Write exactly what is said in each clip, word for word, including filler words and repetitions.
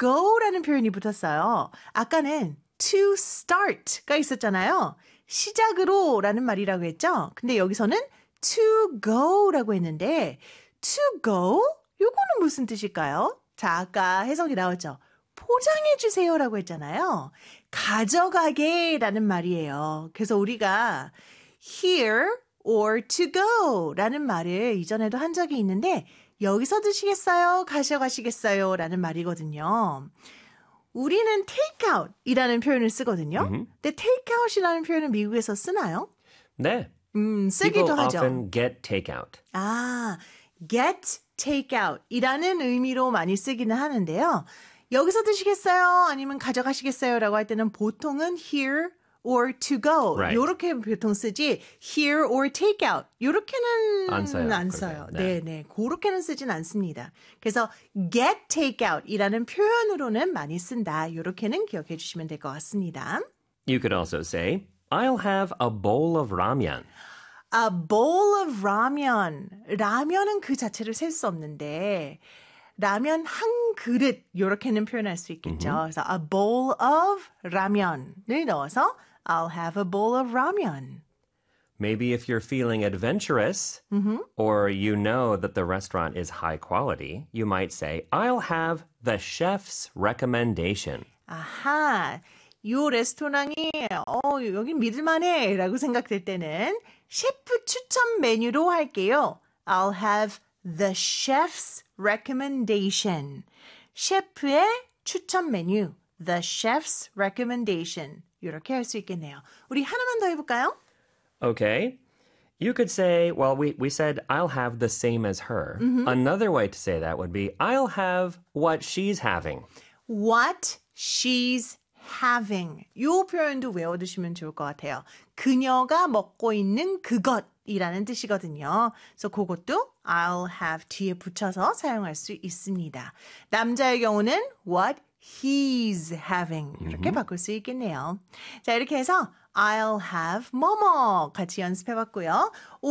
go라는 표현이 붙었어요. 아까는 to start가 있었잖아요. 시작으로 라는 말이라고 했죠. 근데 여기서는 to go라고 했는데 to go? 요거는 무슨 뜻일까요? 자, 아까 해석이 나왔죠. 포장해 주세요라고 했잖아요. 가져가게 라는 말이에요. 그래서 우리가 here or to go 라는 말을 이전에도 한 적이 있는데 여기서 드시겠어요? 가져가시겠어요? 라는 말이거든요. 우리는 take out 이라는 표현을 쓰거든요. Mm-hmm. 근데 take out이라는 표현은 미국에서 쓰나요? 네. 음, 쓰기도 People 하죠. often get takeout. 아, get take out 이라는 의미로 많이 쓰기는 하는데요. 여기서 드시겠어요? 아니면 가져가시겠어요? 라고 할 때는 보통은 here or to go Right. 요렇게 보통 쓰지 here or take out 요렇게는 안 써요. 안 써요. 네. 네, 네. 그렇게는 쓰진 않습니다. 그래서 get take out 이라는 표현으로는 많이 쓴다. 요렇게는 기억해 주시면 될 것 같습니다. You could also say, I'll have a bowl of ramyeon. A bowl of ramen. 라면은 그 자체를 셀 수 없는데 라면 한 그릇 요렇게는 표현할 수 있겠죠. Mm-hmm. 그래서 a bowl of ramen을 넣어서 I'll have a bowl of ramen. Maybe if you're feeling adventurous Mm-hmm. or you know that the restaurant is high quality, you might say, I'll have the chef's recommendation. 아하, 요 레스토랑이 어 여긴 믿을만해 라고 생각될 때는 셰프 추천 메뉴로 할게요. I'll have the chef's recommendation. 셰프의 추천 메뉴. The chef's recommendation. 이렇게 할 수 있겠네요. 우리 하나만 더 해볼까요? Okay. You could say, well, we, we said, I'll have the same as her. Mm-hmm. Another way to say that would be, I'll have what she's having. What she's having. 요 표현도 외워두시면 좋을 것 같아요. 그녀가 먹고 있는 그것이라는 뜻이거든요. 그래서 그것도 I'll have 뒤에 붙여서 사용할 수 있습니다. 남자의 경우는 what he's having 이렇게 Mm-hmm. 바꿀 수 있겠네요. 자, 이렇게 해서 I'll have 뭐뭐 같이 연습해봤고요.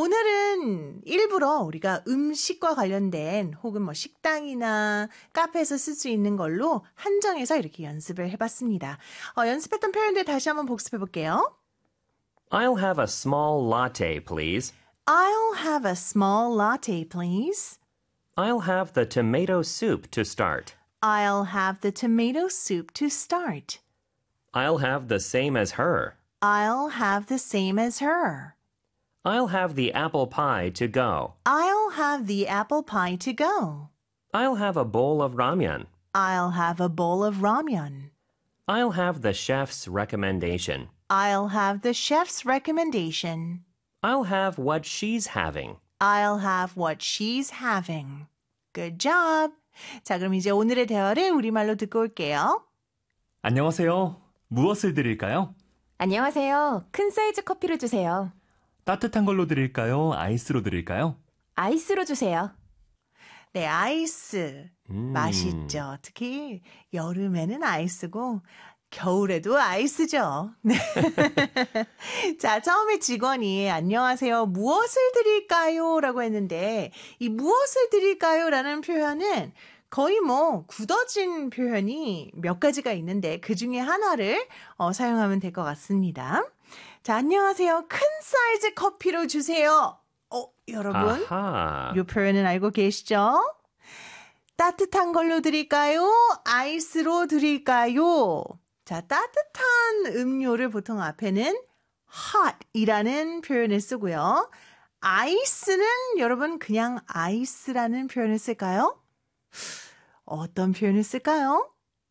오늘은 일부러 우리가 음식과 관련된 혹은 뭐 식당이나 카페에서 쓸 수 있는 걸로 한정해서 이렇게 연습을 해봤습니다. 어, 연습했던 표현들 다시 한번 복습해볼게요. I'll have a small latte, please. I'll have a small latte, please. I'll have the tomato soup to start. I'll have the tomato soup to start. I'll have the same as her. I'll have the same as her. I'll have the apple pie to go. I'll have the apple pie to go. I'll have a bowl of ramyeon. I'll have a bowl of ramen. I'll have the chef's recommendation. I'll have the chef's recommendation. I'll have what she's having. I'll have what she's having. Good job. 자, 그럼 이제 오늘의 대화를 우리말로 듣고 올게요. 안녕하세요. 무엇을 드릴까요? 안녕하세요. 큰 사이즈 커피를 주세요. 따뜻한 걸로 드릴까요? 아이스로 드릴까요? 아이스로 주세요. 네, 아이스. 음. 맛있죠. 특히 여름에는 아이스고 겨울에도 아이스죠. 네. 자, 처음에 직원이 안녕하세요. 무엇을 드릴까요? 라고 했는데 이 무엇을 드릴까요? 라는 표현은 거의 뭐 굳어진 표현이 몇 가지가 있는데 그중에 하나를 어, 사용하면 될 것 같습니다. 자, 안녕하세요. 큰 사이즈 커피로 주세요. 어, 여러분. 아하. 이 표현은 알고 계시죠? 따뜻한 걸로 드릴까요? 아이스로 드릴까요? 자, 따뜻한 음료를 보통 앞에는 hot이라는 표현을 쓰고요. 아이스는 여러분 그냥 아이스라는 표현을 쓸까요? 어떤 표현을 쓸까요?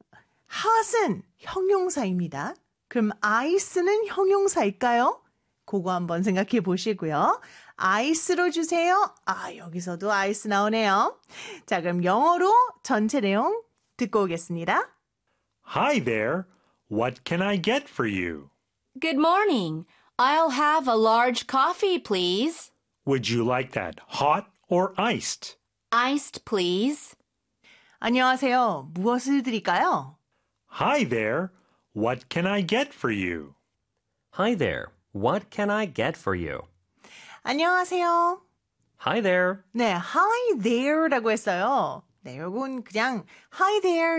hot은 형용사입니다. 그럼 아이스는 형용사일까요? 그거 한번 생각해 보시고요. 아이스로 주세요. 아, 여기서도 아이스 나오네요. 자, 그럼 영어로 전체 내용 듣고 오겠습니다. Hi there. What can I get for you? Good morning. I'll have a large coffee, please. Would you like that hot or iced? Iced, please. 안녕하세요. 무엇을 드릴까요? Hi there. What can I get for you? Hi there. What can I get for you? 안녕하세요. Hi there. 네, hi there라고 했어요. 네, 이건 그냥 hi there